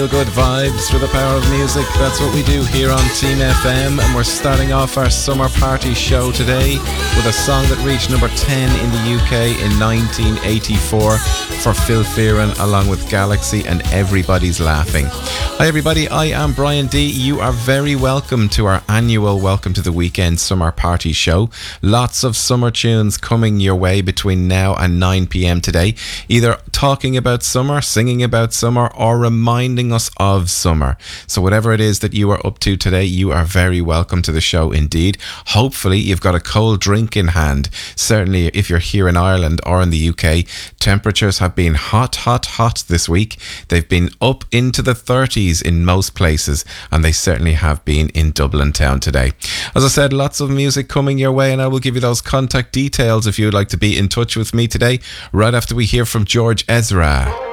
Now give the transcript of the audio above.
feel-good vibes through the power of music. That's what we do here on Team FM, and we're starting off our summer party show today with a song that reached number 10 in the UK in 1984 for Phil Fearon along with Galaxy and Everybody's Laughing. Hi everybody, I am Brian D. You are very welcome to our annual Welcome to the Weekend summer party show. Lots of summer tunes coming your way between now and 9 p.m. today, either talking about summer, singing about summer, or reminding us of summer. So whatever it is that you are up to today, you are very welcome to the show indeed. Hopefully you've got a cold drink in hand. Certainly if you're here in Ireland or in the UK, temperatures have been hot this week. They've been up into the 30s in most places, and they certainly have been in Dublin town today. As I said, lots of music coming your way, and I will give you those contact details if you'd like to be in touch with me today, right after we hear from George Ezra.